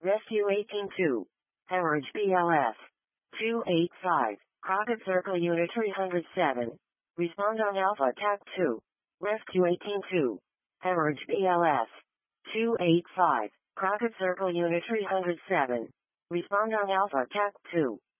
Rescue 182. Hemorrhage BLS. 285. Crockett Circle Unit 307. Respond on Alpha TAC 2. Rescue 182. Hemorrhage BLS. 285. Crockett Circle Unit 307. Respond on Alpha TAC 2.